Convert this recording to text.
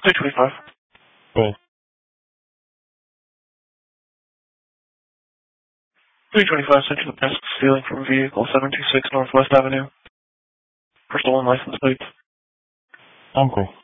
325. Cool. 325 Central Desk, stealing from vehicle 726 Northwest Avenue. For stolen license plates. I'm cool.